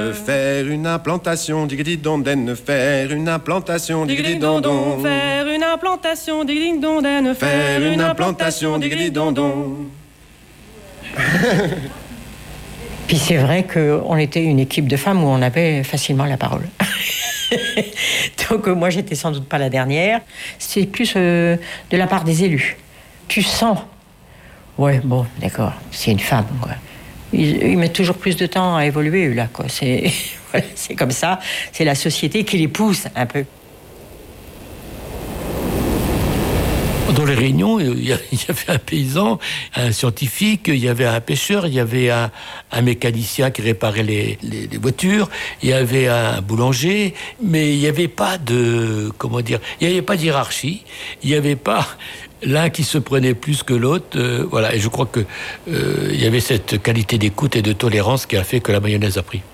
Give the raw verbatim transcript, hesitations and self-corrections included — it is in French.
dondaine, faire une implantation, digidi dondaine, faire une implantation, digidi dondon. Faire une implantation, digidi dondaine, faire une implantation, digidi dondon. Puis c'est vrai qu'on était une équipe de femmes où on avait facilement la parole. Donc moi, j'étais sans doute pas la dernière. C'est plus euh, de la part des élus. Tu sens, ouais, bon, d'accord, c'est une femme, quoi. Ils, ils mettent toujours plus de temps à évoluer, là, quoi. C'est, voilà, c'est comme ça. C'est la société qui les pousse un peu. Dans les réunions, il y avait un paysan, un scientifique, il y avait un pêcheur, il y avait un, un mécanicien qui réparait les, les, les voitures, il y avait un boulanger, mais il n'y avait pas de, comment dire, il n'y avait pas de hiérarchie, il n'y avait pas l'un qui se prenait plus que l'autre, euh, voilà. Et je crois que euh, il y avait cette qualité d'écoute et de tolérance qui a fait que la mayonnaise a pris.